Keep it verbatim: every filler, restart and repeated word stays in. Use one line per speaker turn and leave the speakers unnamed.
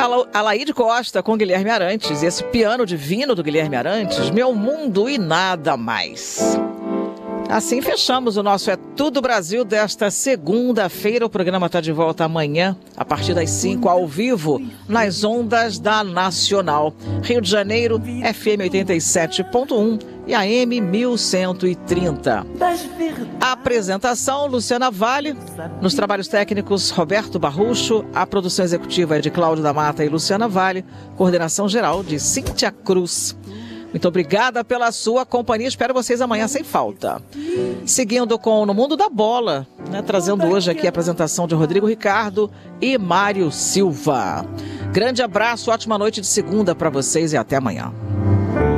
Alaide Costa com Guilherme Arantes. E esse piano divino do Guilherme Arantes, Meu Mundo e Nada Mais. Assim fechamos o nosso É Tudo Brasil desta segunda-feira. O programa está de volta amanhã, a partir das cinco, ao vivo, nas ondas da Nacional. Rio de Janeiro, F M oitenta e sete ponto um e A M mil cento e trinta. A apresentação, Luciana Vale. Nos trabalhos técnicos, Roberto Barrucho. A produção executiva é de Cláudio da Mata e Luciana Vale. Coordenação geral de Cíntia Cruz. Muito obrigada pela sua companhia. Espero vocês amanhã sem falta. Seguindo com No Mundo da Bola, né, trazendo hoje aqui a apresentação de Rodrigo Ricardo e Mário Silva. Grande abraço, ótima noite de segunda para vocês e até amanhã.